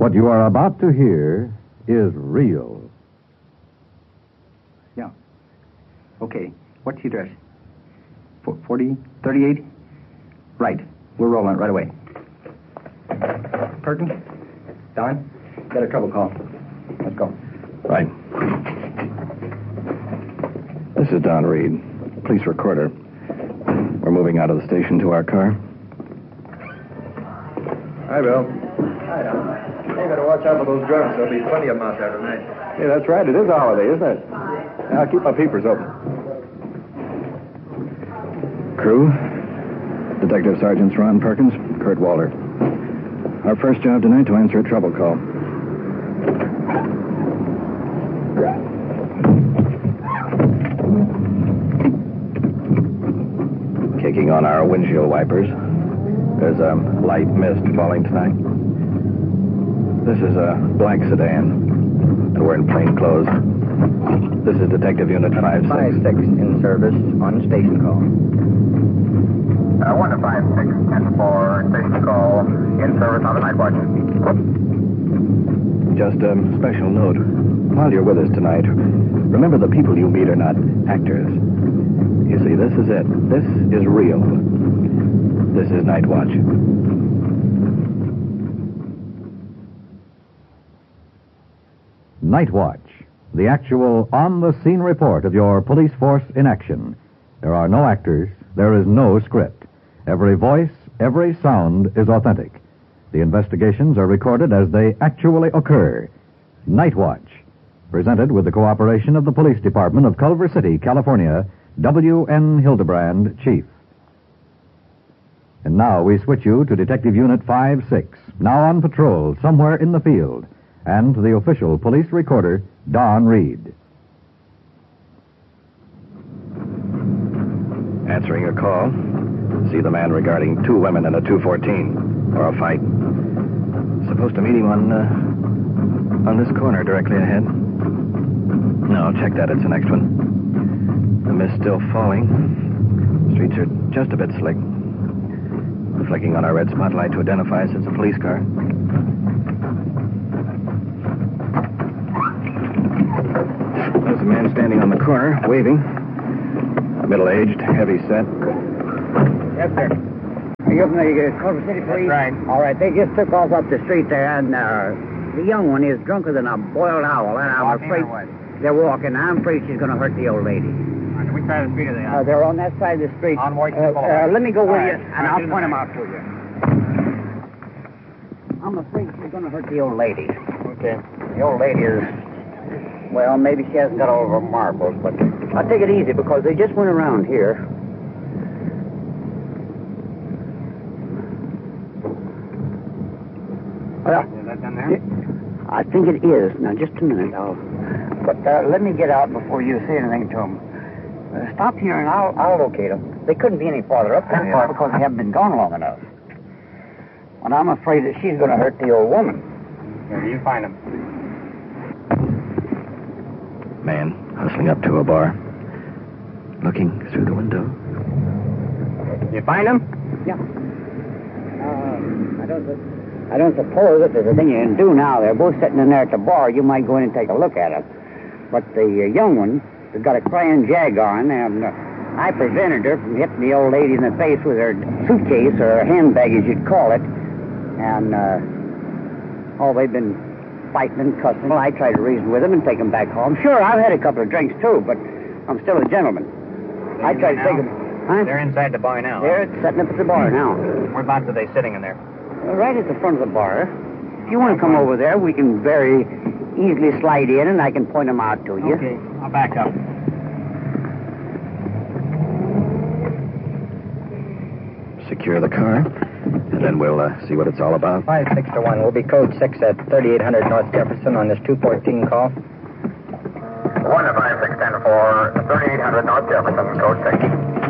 What you are about to hear is real. Yeah. Okay. What's the address? 38? Right. We're rolling it right away. Perkins? Don? Got a trouble call. Let's go. Right. This is Don Reed, police recorder. We're moving out of the station to our car. Hi, Bill. Hi, Don. You better watch out for those drunks. There'll be plenty of them out there tonight. Yeah, that's right. It is a holiday, isn't it? I'll keep my peepers open. Crew, Detective Sergeants Ron Perkins, Kurt Walter. Our first job tonight to answer a trouble call. Kicking on our windshield wipers. There's a light mist falling tonight. This is a black sedan, and we're in plain clothes. This is Detective Unit 5-6. 5-6 in service on station call. 1 to 5-6, 10 for station call, in service on the night watch. Just a special note. While you're with us tonight, remember the people you meet are not actors. You see, this is it. This is real. This is Night Watch. Night Watch, the actual on-the-scene report of your police force in action. There are no actors. There is no script. Every voice, every sound is authentic. The investigations are recorded as they actually occur. Night Watch, presented with the cooperation of the Police Department of Culver City, California, W.N. Hildebrand, Chief. And now we switch you to Detective Unit 5-6, now on patrol somewhere in the field, and to the official police recorder, Don Reed. Answering a call. See the man regarding 2 women in a 214, or a fight. Supposed to meet him on this corner directly ahead. No, check that. It's the next one. The mist's still falling. Streets are just a bit slick. Flicking on our red spotlight to identify us as a police car. There's a man standing on the corner, waving. Middle-aged, heavy set. Yes, sir. Are you from the Culver City Police? That's right. All right, they just took off up the street there, and the young one is drunker than a boiled owl, and I'm afraid... They're walking. I'm afraid she's going to hurt the old lady. Which side of the street are they on? They're on that side of the street. On Washington Boulevard. Let me go with All you, right. and All right, I'll point them out for you. I'm afraid she's going to hurt the old lady. Okay. The old lady is... Well, maybe she hasn't got all of her marbles, but I'll take it easy because they just went around here. Well, Is that down there? I think it is. Now, just a minute. But let me get out before you say anything to them. Stop here and I'll locate them. They couldn't be any farther up that far because they haven't been gone long enough. And I'm afraid that she's going to hurt the old woman. Where do you find them? Man hustling up to a bar. Looking through the window. You find them? Yeah. I don't suppose that there's a thing you can do now. They're both sitting in there at the bar. You might go in and take a look at them. But the young one has got a crying jag on, and I prevented her from hitting the old lady in the face with her suitcase, or her handbag, as you'd call it. And, they've been fighting and cussing. Well, I tried to reason with them and take them back home. Sure, I've had a couple of drinks, too, but I'm still a gentleman. I tried to take them... Huh? They're inside the bar now. They're sitting up at the bar now. Whereabouts are they sitting in there? Right at the front of the bar. If you want to come over there, we can very easily slide in, and I can point them out to you. Okay, I'll back up. Secure the car, and then we'll see what it's all about. 5-6 to 1. We'll be code 6 at 3800 North Jefferson on this 214 call. 1 to 5-6, 10 for 3800 North Jefferson, code 6.